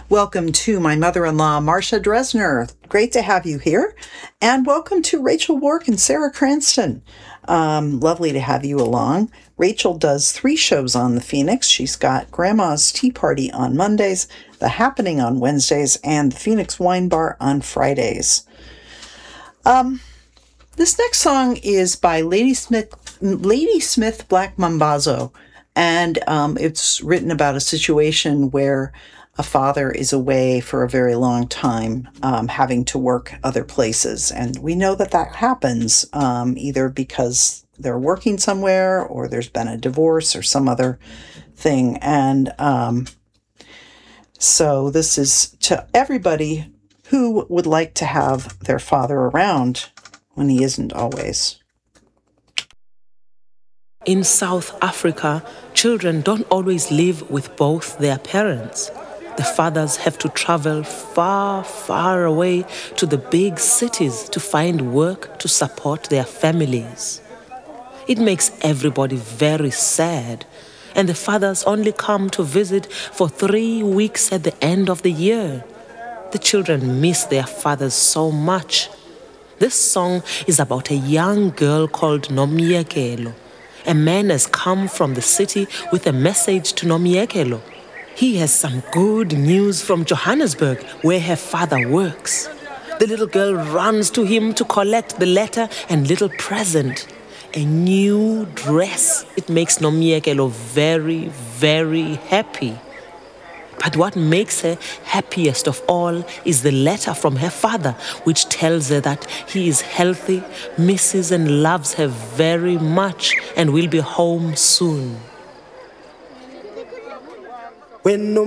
Welcome to my mother-in-law, Marcia Dresner. Great to have you here. And welcome to Rachel Wark and Sarah Cranston. Lovely to have you along. Rachel does 3 shows on the Phoenix. She's got Grandma's Tea Party on Mondays, The Happening on Wednesdays, and the Phoenix Wine Bar on Fridays. This next song is by Ladysmith Black Mambazo, and it's written about a situation where a father is away for a very long time, having to work other places. And we know that happens either because they're working somewhere or there's been a divorce or some other thing. And so this is to everybody who would like to have their father around when he isn't always. In South Africa, children don't always live with both their parents. The fathers have to travel far, far away to the big cities to find work to support their families. It makes everybody very sad, and the fathers only come to visit for 3 weeks at the end of the year. The children miss their fathers so much. This song is about a young girl called Nomyekelo. A man has come from the city with a message to Nomyekelo. He has some good news from Johannesburg, where her father works. The little girl runs to him to collect the letter and little present, a new dress. It makes Nomyekelo very, very happy. But what makes her happiest of all is the letter from her father, which tells her that he is healthy, misses and loves her very much, and will be home soon. When